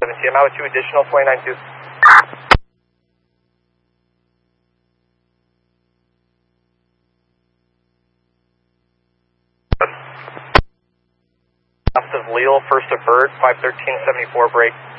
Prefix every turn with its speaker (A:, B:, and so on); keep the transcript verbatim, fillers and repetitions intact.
A: seventy. I'm out with two additional twenty-nine two. Last of Leal, first of Bird, five thirteen seventy-four break.